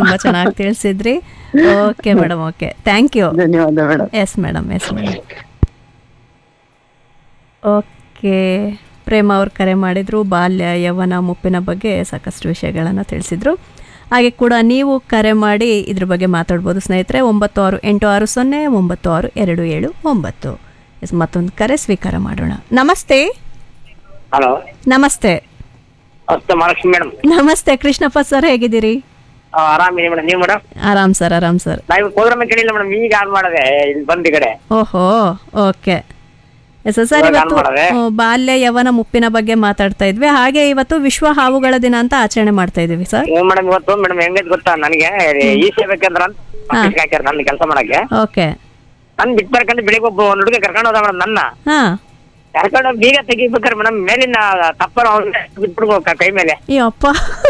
ತುಂಬಾ ಚೆನ್ನಾಗಿ ತಿಳಿಸಿದ್ರಿ. Okay madam, okay, thank you. ಧನ್ಯವಾದ madam. Yes madam, yes madam. Okay, ಪ್ರೇಮ ಅವ್ರು ಕರೆ ಮಾಡಿದರು. ಬಾಲ್ಯ ಯೌವನ ಮುಪ್ಪಿನ ಬಗ್ಗೆ ಸಾಕಷ್ಟು ವಿಷಯಗಳನ್ನು ತಿಳಿಸಿದರು. ಹಾಗೆ ಕೂಡ ನೀವು ಕರೆ ಮಾಡಿ ಇದ್ರ ಬಗ್ಗೆ ಮಾತಾಡ್ಬೋದು ಸ್ನೇಹಿತರೆ. 96862729. ಎಸ್, ಮತ್ತೊಂದು ಕರೆ ಸ್ವೀಕಾರ ಮಾಡೋಣ. ನಮಸ್ತೆ. ಹಲೋ, ನಮಸ್ತೆ. ಮಹಾಲಕ್ಷ್ಮಿ ಮೇಡಮ್. ನಮಸ್ತೆ ಕೃಷ್ಣಪ್ಪ ಸರ್, ಹೇಗಿದ್ದೀರಿ? ಆರಾಮಿದೆ ಮೇಡಮ್, ನೀವು ಮೇಡಮ್? ಆರಾಮ್ ಸರ್, ಆರಾಮ್ ಸರ್. ನಾವು ಪ್ರೋಗ್ರಾಮ್ ಕೇಳಿಲ್ಲ ಮೇಡಮ್, ಈಗ ಆನ್ ಮಾಡದೆ ಇಲ್ಲಿ ಬಂದ ಕಡೆ. ಓಹೋ, ಓಕೆ. ಎಸ್ ಸರ್, ಇವತ್ತು ಬಾಲ್ಯ ಯೌವನ ಮುಪ್ಪಿನ ಬಗ್ಗೆ ಮಾತಾಡ್ತಾ ಇದ್ವಿ. ಹಾಗೆ ಇವತ್ತು ವಿಶ್ವ ಹಾವುಗಳ ದಿನ ಅಂತ ಆಚರಣೆ ಮಾಡ್ತಾ ಇದೀವಿ ಸರ್. ಮೇಡಮ್ ಇವತ್ತು ಮೇಡಮ್ ಹೆಂಗೈತೆ ಗೊತ್ತಾ, ನನಗೆ ಈ ಸೇವೆ ಕೇಂದ್ರ ಅಂತ ಹಾಕ್ಯಾರ ನನ್ನ ಕೆಲಸ ಮಾಡಕ್ಕೆ. ಓಕೆ. ನನ್ ಬಿಟ್ಟು ಬರ್ಕಂಡು ಬೆಳಿಗ್ಗೆ ಒಬ್ಬ ಒಂದು ಹುಡುಗ ಕರ್ಕೊಂಡು ಹೋದ ಮೇಡಮ್. ನನ್ನ ಹಾ ಕರ್ಕೊಂಡು ಬೀಗ ತೆಗಿಬೇಕಾರೆ ಮೇಡಮ್ ಮೇಲಿನ ತಪ್ಪರ ಬಿಟ್ಬಿಡ್ಬೋ ಕೈ ಮೇಲೆ. ಅಪ್ಪ,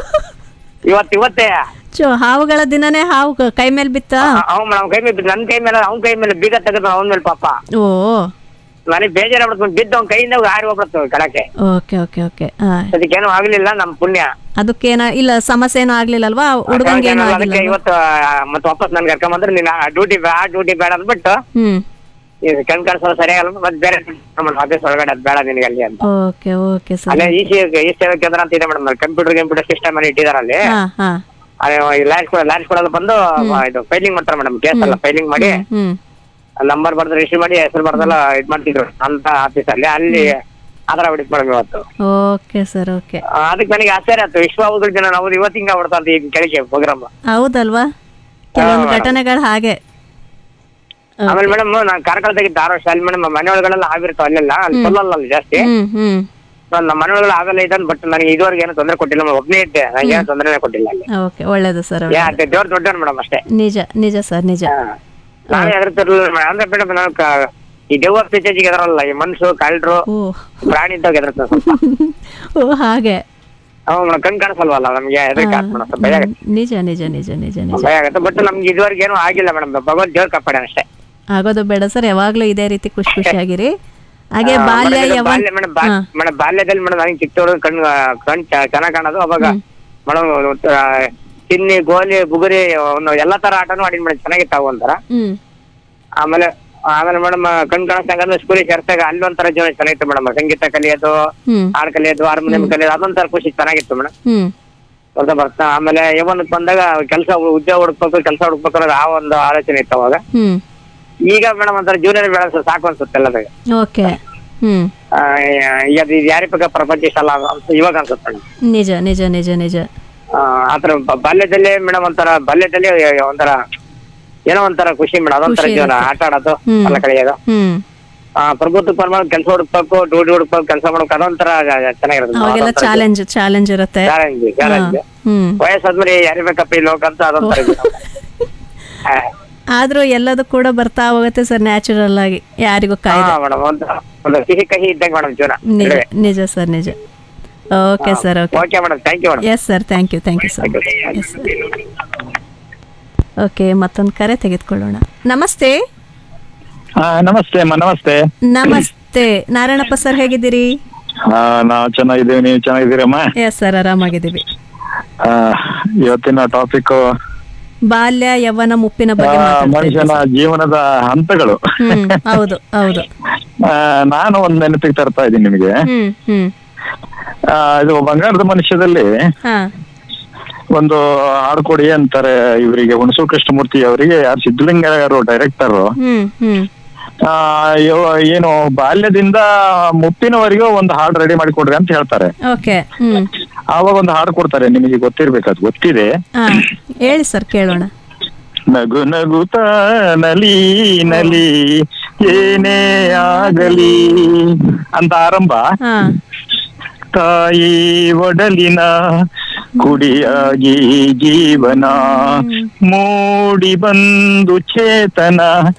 ಇವತ್ತೇ ಹಾವುಗಳ ದಿನನೇ ಹಾವು ಕೈ ಮೇಲೆ ಬಿತ್ತ. ಅವ್ ಮೇಡಮ್ ಕೈ ಮೇಲೆ ಬಿದ್ದು, ನನ್ ಕೈ ಮೇಲೆ ಅವ್ನ ಕೈ ಮೇಲೆ ಬೀಗ ತೆಗೆದ ಅವನ ಮೇಲೆ ಪಾಪ. ಓ, ನನಗೆ ಬೇಜಾರಾಗ್ಬಿಡ್ತು, ಬಿದ್ದು ಅವ್ನ ಕೈಯಿಂದ ಹಾರಿ ಹೋಗ್ಬಿಡ್ತು ಕೆಳಕ್ಕೆ. Okay okay okay. ಅದಕ್ಕೇನು ಆಗ್ಲಿಲ್ಲ, ನಮ್ ಪುಣ್ಯ. ಅದಕ್ಕೇನ ಇಲ್ಲ, ಸಮಸ್ಯೆ ಏನೂ ಆಗ್ಲಿಲ್ಲ ಅಲ್ವಾ ಹುಡುಗಂಗೆ? ಇವತ್ತು ಮತ್ತೆ ವಾಪಸ್ ನನ್ಗೆ ಕರ್ಕೊಂಡ್ ಬಂದ್ರೆ ನೀನ್ ಡ್ಯೂಟಿ ಬೇಡ ಅಂದ್ಬಿಟ್ಟು ಕಣ್ ಕಾಣಿಸೋದು ಸರಿಯಾಗಲ್ಲ, ಮತ್ತೆ ಬೇರೆ ಆಫೀಸ್ ಒಳಗಡೆ ಅದ್ ಬೇಡ ನಿನಗೆ ಅಲ್ಲಿ ಅಂತ. Okay okay sir. ಅಲ್ಲೇ ಈ ಸೇವೆ ಕೇಂದ್ರ ಅಂತ ಇದೆ ಮೇಡಮ್, ಕಂಪ್ಯೂಟರ್ ಸಿಸ್ಟಮ್ ಅಲ್ಲಿ ಇಟ್ಟಿದಾರೆ ಅಲ್ಲಿ. ಲ್ಯಾಂಡ್ ಕೊಡೋದು ಬಂದು ಇದು ಫೈಲಿಂಗ್ ಮಾಡ್ತಾರೆ ಮೇಡಮ್, ಕೇಸ್ ಎಲ್ಲ ಫೈಲಿಂಗ್ ಮಾಡಿ ನಂಬರ್ ಬರ್ದು ರಿಜಿಸ್ಟರ್ ಮಾಡಿ ಹೆಸರು ಬರ್ದೆಲ್ಲ ಇದ್ ಮಾಡ್ತಿದ್ರು ಅಂತ ಆಫೀಸ್ ಅಲ್ಲಿ ಆಧಾರ ಹೊಡಿತ್ ಮೇಡಮ್ ಇವತ್ತು. Okay sir, okay. ಅದಕ್ಕೆ ನನಗೆ ಆಶ್ಚರ್ಯ ಆಯ್ತು, ವಿಶ್ವ ಹಾವುಗಳ ದಿನ ನಾವು ಇವತ್ತು ಹಿಂಗ ಹೊಡ್ತಾ ಅಂತ ಈ ಕೆಳಗೆ ಪ್ರೋಗ್ರಾಮ್. ಹೌದಲ್ವಾ, ಕೆಲವೊಂದು ಘಟನೆಗಳು ಹಾಗೆ. ಆಮೇಲೆ ಮೇಡಮ್ ನಾನ್ ಕಾರ್ಕಳ ತೆಗಿದ್ದ 6 ವರ್ಷ ಅಲ್ಲಿ ಮೇಡಮ್, ಮನೆ ಒಳಗಡೆಲ್ಲ ಆಗಿರ್ತಾವ ಅಲ್ಲೆಲ್ಲ, ಅಲ್ಲಿ ಕೊಲ್ಲಲ್ಲ ಅಲ್ಲಿ ಜಾಸ್ತಿ. ನಮ್ಮ ಮನೆ ಒಳಗಡೆ ಆಗಲ್ಲ ಇದ್ದಾನೆ, ಬಟ್ ನನಗೆ ಇದುವರೆಗೆ ಏನೋ ತೊಂದರೆ ಕೊಟ್ಟಿಲ್ಲ, ಒಬ್ಬನೇ ಇದ್ದೆ, ನನಗೆ ಏನೋ ತೊಂದರೆ ಕೊಟ್ಟಿಲ್ಲ ಅಲ್ಲಿ. ಓಕೆ, ಒಳ್ಳೇದು ಸರ್. ದೇವ್ರ ದೊಡ್ಡವನ್ ಮೇಡಮ್ ಅಷ್ಟೇ. ನಿಜ ನಿಜ ಸರ್, ನಿಜ. ನಾವೇ ಹೆದರ್ತಿರ್ಲಿಲ್ಲ ಅಂದ್ರೆ ಮೇಡಮ್, ನಾವು ಈ ದೇವ್ರ ಪಿಚೇಜಿಗೆ ಎದರಲ್ಲ, ಈ ಮನುಷ್ಯ ಕಳ್ಳರು ಪ್ರಾಣಿ ಇದ್ದಾಗ ಎದುರ್ತಾರೆ ಸ್ವಲ್ಪ. ಓ ಹಾಗೆ. ಕಣ್ ಕಾಣಿಸಲ್ವಲ್ಲ ನಮ್ಗೆ, ಎದಕ್ಕೆ ಭಯ ಆಗುತ್ತೆ. ನಿಜ ನಿಜ ನಿಜ ನಿಜ ನಿಜ ಭಯ ಆಗುತ್ತೆ. ಬಟ್ ನಮ್ಗೆ ಇದುವರೆಗೆ ಏನೂ ಆಗಿಲ್ಲ ಮೇಡಮ್, ಭಗವಂತ ದೇವ್ರ ಕಾಪಾಡ ಅಷ್ಟೇ. ಆಗೋದು ಬೇಡ ಸರ್, ಯಾವಾಗ್ಲೂ ಇದೇ ರೀತಿ ಖುಷಿ ಖುಷಿಯಾಗಿರಿ. ಹಾಗೆ ಬಾಲ್ಯ ಮೇಡಮ್ ಬಾಲ್ಯದಲ್ಲಿ ಮೇಡಮ್ ನನಗೆ ಚಿಕ್ಕವರು ಕಣ್ ಚೆನ್ನಾಗ್ ಕಾಣೋದು. ಅವಾಗ ಮೇಡಮ್ ಚಿನ್ನಿ ಗೋಲಿ ಬುಗುರಿ ಎಲ್ಲಾ ತರ ಆಟನೂ ಆಡಿದ್ ಮೇಡಮ್, ಚೆನ್ನಾಗಿತ್ತು ಒಂಥರ. ಆಮೇಲೆ ಮೇಡಮ್ ಕಣ್ ಕಾಣಿಸ್ದಂಗ ಸ್ಕೂಲಿಗೆ ಸೇರ್ಸಾಗ ಅಲ್ಲಿ ಒಂಥರ ಜೀವನ ಚೆನ್ನಾಗಿತ್ತು ಮೇಡಮ್. ಸಂಗೀತ ಕಲಿಯೋದು, ಹಾಡು ಕಲಿಯೋದು, ಹಾರ್ಮೋನಿಯಂ ಕಲಿಯೋದು, ಅದೊಂಥರ ಖುಷಿ ಚೆನ್ನಾಗಿತ್ತು ಮೇಡಮ್. ಬರ್ತಾ ಆಮೇಲೆ ಯವನಕ್ಕೆ ಬಂದಾಗ ಉದ್ಯೋಗ ಹುಡುಕ್ಬೇಕು, ಕೆಲಸ ಹುಡುಕ್ಬೇಕು ಅನ್ನೋದು ಆ ಒಂದು ಆಲೋಚನೆ ಇತ್ತು ಅವಾಗ. ಈಗ ಮೇಡಮ್ ಒಂಥರ ಜೂನಿಯರ್ ಬೇಡ ಸಾಕು ಅನ್ಸುತ್ತೆ ಎಲ್ಲದಾಗ. ಇದು ಯಾರಿಗ ಪ್ರಪಂಚ ಇಷ್ಟ ಅಲ್ಲ ಇವಾಗ ಅನ್ಸುತ್ತೆ ಮೇಡಮ್. ನಿಜ ನಿಜ ನಿಜ ನಿಜ. ಆತರ ಬಾಲ್ಯದಲ್ಲಿ ಮೇಡಮ್ ಒಂಥರ ಏನೋ ಒಂಥರ ಖುಷಿ ಮೇಡಮ್, ಅದೊಂಥರ ಜೀವನ. ಆಟ ಆಡೋದು, ಎಲ್ಲ ಕಳೆಯೋದು, ಪ್ರಭುತ್ವ ಪರವಾಗಿ ಕೆಲಸ ಹುಡುಕ್ಬೇಕು, ಡ್ಯೂಟಿ ಹುಡುಕ್ಬೇಕು, ಕೆಲಸ ಮಾಡ್ಬೇಕು, ಅದೊಂಥರ ಚೆನ್ನಾಗಿರುತ್ತೆ. ಚಾಲೆಂಜ್ ಇರುತ್ತೆ. ವಯಸ್ಸಾದ್ಮೇಲೆ ಯಾರಿಬೇಕಪ್ಪ ಈ ಲೋಕ ಅಂತ ಅದೊಂಥರ. ಆದ್ರೂ ಎಲ್ಲದೂ ಕೂಡ ಬರ್ತಾ ಹೋಗುತ್ತೆ ಸರ್, ನ್ಯಾಚುರಲ್ ಆಗಿ, ಯಾರಿಗೂ ಸಿಹಿ ಕಹಿ ಇದ್ದಂಗೆ ಮೇಡಮ್ ಜೀವನ. ನಿಜ ಸರ್, ನಿಜ. Okay sir, okay madam, thank you madam. Yes sir, thank you sir. Yes sir. Okay, ಮತ್ತೊಂದು ಕರೆ ತೆಗೆದುಕೊಳ್ಳೋಣ. ನಮಸ್ತೆ. ನಮಸ್ತೆ ಅಮ್ಮ. ನಮಸ್ತೆ. ನಮಸ್ತೆ ನಾರಾಯಣಪ್ಪ ಸರ್, ಹೇಗಿದ್ದೀರಿ? ನಾವು ಚೆನ್ನಾಗಿದ್ದೀವಿ, ನೀವು ಚೆನ್ನಾಗಿದ್ದೀರಮ್ಮ? Yes sir, ಆರಾಮಾಗಿದ್ದೀವಿ. ಇವತ್ತಿನ ಟಾಪಿಕ್ ಬಾಲ್ಯ ಯೌವನ ಮುಪ್ಪಿನ ಬಗ್ಗೆ, ಮನುಷ್ಯನ ಜೀವನದ ಹಂತಗಳು. ಹೌದು ಹೌದು. ನಾನು ಒಂದ್ ನೆನಪಿಗೆ ತರ್ತಾ ಇದ್ದೀನಿ ನಿಮಗೆ. ಇದು ಬಂಗಾರದ ಮನುಷ್ಯದಲ್ಲಿ ಒಂದು ಹಾಡು ಕೊಡಿ ಅಂತಾರೆ ಇವರಿಗೆ, ಹುಣಸೂರು ಕೃಷ್ಣಮೂರ್ತಿ ಅವರಿಗೆ. ಯಾರು ಸಿದ್ಧಲಿಂಗ ಅವರು ಡೈರೆಕ್ಟರ್. ಏನು ಬಾಲ್ಯದಿಂದ ಮುಪ್ಪಿನವರೆಗೂ ಒಂದು ಹಾಡು ರೆಡಿ ಮಾಡಿ ಕೊಡ್ರಿ ಅಂತ ಹೇಳ್ತಾರೆ. ಆವಾಗ ಒಂದು ಹಾಡು ಕೊಡ್ತಾರೆ, ನಿಮಗೆ ಗೊತ್ತಿರ್ಬೇಕು, ಅದು ಗೊತ್ತಿದೆ. ಹೇಳಿ ಸರ್, ಕೇಳೋಣ. ನಗು ನಗುತ್ತ ನಲಿ ನಲಿ ಏನೇ ಆಗಲಿ ಅಂತ ಆರಂಭ. ತಾಯಿ ಒಡಲಿನ ಕುಡಿಯಾಗಿ ಜೀವನ ಮೂಡಿ ಬಂದು ಚೇತನ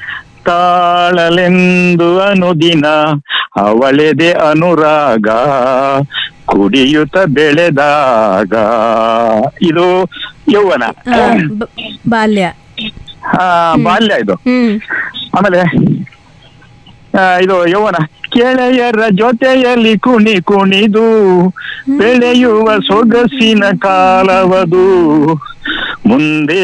ತಾಳಲೆಂದು ಅನುದಿನ ಅವಳೆದೆ ಅನುರಾಗ ಕುಡಿಯುತ್ತ ಬೆಳೆದಾಗ. ಇದು ಯೌವನ, ಬಾಲ್ಯ. ಬಾಲ್ಯ ಇದು. ಆಮೇಲೆ ಇದು ಯೌವನ. ಕೆಳೆಯರ ಜೊತೆಯಲ್ಲಿ ಕುಣಿದು ಬೆಳೆಯುವ ಸೊಗಸಿನ ಕಾಲವದು ಮುಂದೆ